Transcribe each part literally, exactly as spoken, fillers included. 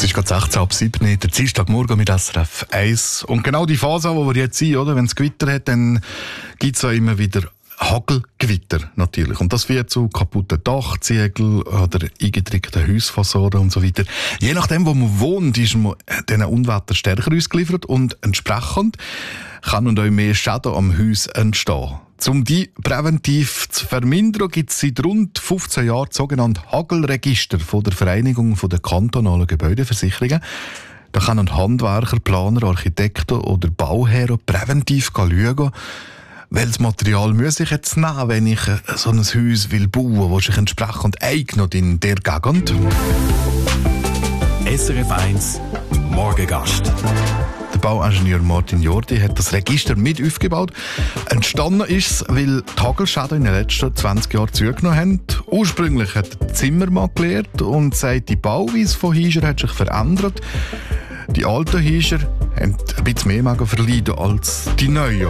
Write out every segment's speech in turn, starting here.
ist gerade sechzehn ab sieben, der Dienstagmorgen mit S R F eins. Und genau die Phase, wo wir jetzt sind, oder? Wenn es Gewitter hat, dann gibt es ja immer wieder Hagelgewitter natürlich. Und das führt zu kaputten Dachziegeln oder eingedrückten Hausfassaden und so weiter. Je nachdem, wo man wohnt, ist man diesen Unwetter stärker ausgeliefert und entsprechend kann und auch mehr Schäden am Haus entstehen. Um die präventiv zu vermindern, gibt es seit rund fünfzehn Jahren das sogenannte Hagelregister von der Vereinigung der kantonalen Gebäudeversicherungen. Da können Handwerker, Planer, Architekten oder Bauherren präventiv schauen, welches Material muss ich jetzt nehmen, wenn ich so ein Haus will bauen, das sich entsprechend eignet in der Gegend. S R F eins Morgengast. Der Bauingenieur Martin Jordi hat das Register mit aufgebaut. Entstanden ist es, weil die Hagelschäden in den letzten zwanzig Jahren zugenommen haben. Ursprünglich hat der Zimmermann gelehrt und sagt, die Bauweise von Häusern hat sich verändert. Die alten Häuser haben ein bisschen mehr verleiden als die neuen.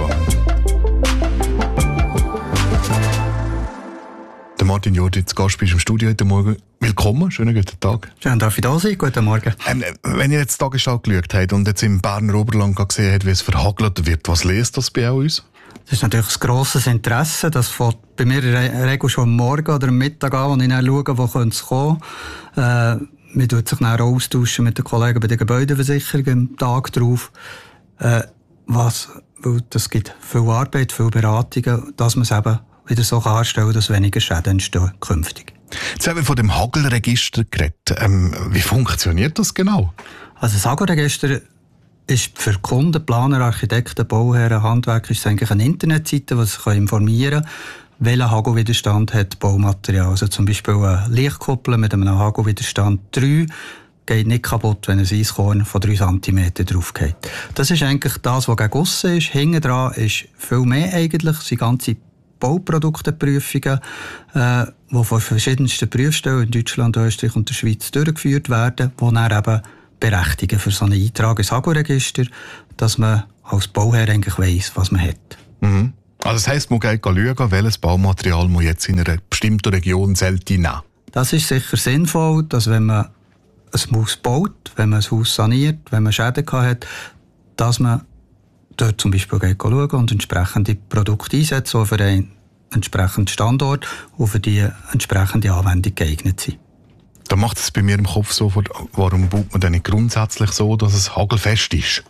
Der Martin Jordi, zu Gast bist im Studio heute Morgen. Willkommen, schönen guten Tag. Schön, darf ich da sein? Guten Morgen. Ähm, wenn ihr jetzt die Tagesschau geschaut habt und jetzt im Berner Oberland gesehen habt, wie es verhagelt wird, was lest das bei uns? Das ist natürlich ein grosses Interesse. Das fängt bei mir in der Regel schon am Morgen oder am Mittag an, wenn ich dann schaue, wo könnte es kommen. Äh, man tut sich dann austauschen mit den Kollegen bei der Gebäudeversicherung am Tag drauf. Äh, was, weil das gibt viel Arbeit, viel Beratungen, dass man es eben wieder so herstellen kann, dass weniger Schäden entstehen künftig. Jetzt haben wir von dem Hagelregister geredet. Ähm, wie funktioniert das genau? Also das Hagelregister ist für Kunden, Planer, Architekten, Bauherren, Handwerker ist eigentlich eine Internetseite, die sich informieren kann, welchen Hagelwiderstand hat Baumaterial. Also zum Beispiel eine Lichtkuppel mit einem Hagelwiderstand drei geht nicht kaputt, wenn ein Eiskorn von drei Zentimeter drauf geht. Das ist eigentlich das, was gegen aussen ist. Hinten dran ist viel mehr eigentlich. Die ganze Bauprodukteprüfungen, äh, die von verschiedensten Prüfstellen in Deutschland, Österreich und der Schweiz durchgeführt werden, die dann eben berechtigen für so einen Eintrag ins Hagelregister, dass man als Bauherr eigentlich weiss, was man hat. Mhm. Also das heisst, man geht schauen, welches Baumaterial man jetzt in einer bestimmten Region sollte nehmen. Das ist sicher sinnvoll, dass wenn man ein Haus baut, wenn man ein Haus saniert, wenn man Schäden hat, dass man dort zum Beispiel schauen und entsprechende Produkte einsetzen, die für einen entsprechenden Standort und für die entsprechende Anwendung geeignet sind. Da macht es bei mir im Kopf so, warum baut man denn nicht grundsätzlich so, dass es hagelfest ist?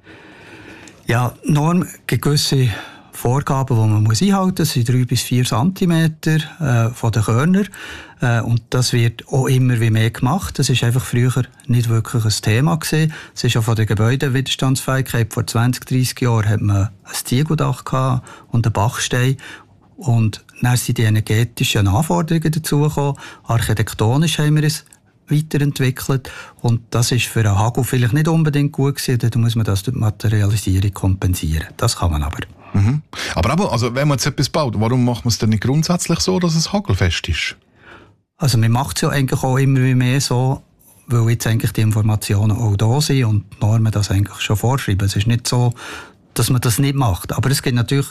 Ja, Norm gibt gewisse Vorgaben, die man muss einhalten muss. Das sind drei bis vier Zentimeter äh, von den Körnern. Äh, und das wird auch immer wie mehr gemacht. Das ist einfach früher nicht wirklich ein Thema gewesen. Es ist auch von der Gebäudewiderstandsfähigkeit. Vor zwanzig, dreissig Jahren hat man ein Ziegeldach gehabt und einen Bachstein. Und dann sind die energetischen Anforderungen dazugekommen. Architektonisch haben wir es weiterentwickelt. Und das ist für einen Hagel vielleicht nicht unbedingt gut gewesen. Dann muss man das durch die Materialisierung kompensieren. Das kann man aber. Mhm. Aber, aber also, wenn man jetzt etwas baut, warum macht man es denn nicht grundsätzlich so, dass es hagelfest ist? Also man macht es ja eigentlich auch immer mehr so, weil jetzt eigentlich die Informationen auch da sind und die Normen das eigentlich schon vorschreiben. Es ist nicht so, dass man das nicht macht. Aber es gibt natürlich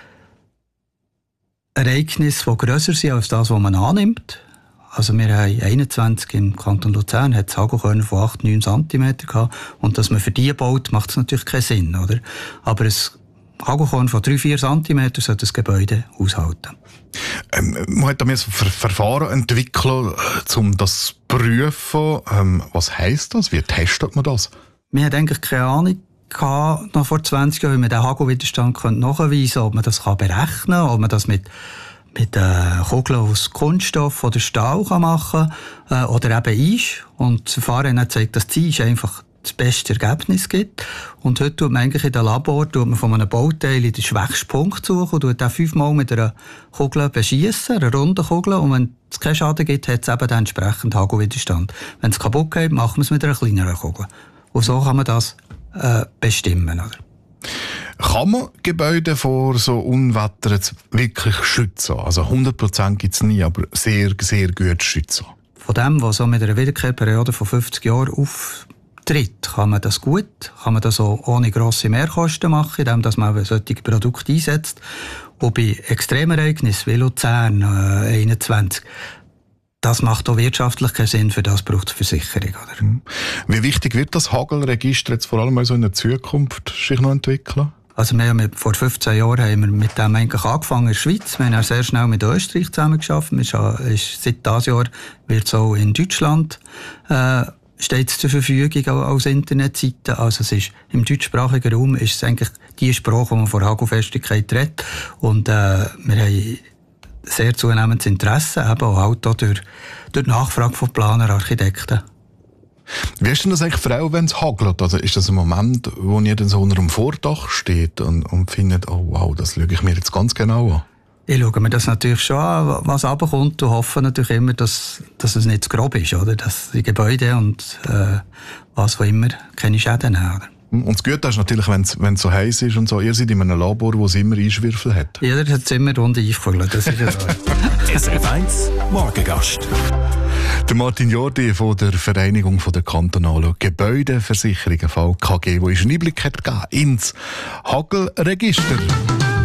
Ereignisse, die grösser sind als das, was man annimmt. Also wir haben einundzwanzig im Kanton Luzern, hat es Hagelkörner von acht, neun Zentimeter gehabt. Und dass man für die baut, macht es natürlich keinen Sinn, oder? Aber es Hagelkorn von drei bis vier Zentimeter sollte das Gebäude aushalten. Ähm, man hat da mehr so Ver- Verfahren entwickelt, äh, um das zu prüfen. Ähm, was heisst das? Wie testet man das? Wir hatten eigentlich keine Ahnung gehabt, noch vor zwanzig Jahren, wie man den Hagelwiderstand nachweisen könnte, ob man das berechnen kann, ob man das mit, mit äh, Kugeln aus Kunststoff oder Stahl kann machen kann äh, oder eben Eis. Und das Verfahren hat gezeigt, dass das Eis einfach das beste Ergebnis gibt. Und heute tut man eigentlich in den Labor tut man von einem Bauteil in den schwächsten Punkt suchen und tut den fünfmal mit einer Kugel beschießen, einer runden Kugel. Und wenn es keinen Schaden gibt, hat es eben den entsprechenden Hagelwiderstand. Wenn es kaputt geht, machen wir es mit einer kleineren Kugel. Und so kann man das äh, bestimmen. Oder? Kann man Gebäude vor so Unwettern wirklich schützen? Also hundert Prozent gibt es nie, aber sehr, sehr gut schützen. Von dem, was so mit einer Wiederkehrperiode von fünfzig Jahren auf Tritt, kann man das gut, kann man das auch ohne grosse Mehrkosten machen, indem man solche Produkte einsetzt. Und bei Extremereignissen wie Luzern äh, einundzwanzig das macht auch wirtschaftlich keinen Sinn, für das braucht es Versicherung. Oder? Wie wichtig wird das Hagelregister jetzt vor allem also in der Zukunft sich noch entwickeln? Also wir haben mit, vor fünfzehn Jahren haben wir mit dem eigentlich angefangen in der Schweiz. Wir haben auch sehr schnell mit Österreich zusammengearbeitet. Ist, seit diesem Jahr wird es auch in Deutschland äh, steht zur Verfügung als Internetseite. Also es ist, im deutschsprachigen Raum ist es eigentlich die Sprache, die man von Hagelfestigkeit redet. Und äh, wir haben sehr zunehmendes Interesse, eben auch halt durch, durch die Nachfrage von Planer, Architekten. Wie ist denn das eigentlich für auch, wenn es hagelt? Also ist das ein Moment, wo ihr dann so unter einem Vordach steht und, und findet, oh wow, das schaue ich mir jetzt ganz genau an? Ich schaue mir das natürlich schon an, was runterkommt, und hoffe natürlich immer, dass, dass es nicht zu grob ist, oder? Dass die Gebäude und äh, was auch immer keine Schäden haben. Und das Gute ist natürlich, wenn es so heiß ist und so, ihr seid in einem Labor, wo es immer Einschwürfel hat. Jeder hat es immer rund eingefüllt, das ist ja so. S R F eins Morgengast. Der Martin Jordi von der Vereinigung von der kantonalen Gebäudeversicherungen V K G, der einen Einblick hat gegeben ins Hagelregister.